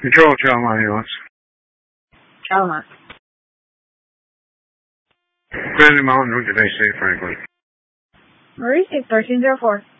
Control, Chalmont Ambulance. Chalmont. Granite Mountain, what did they say, Franklin? Maurice 1304.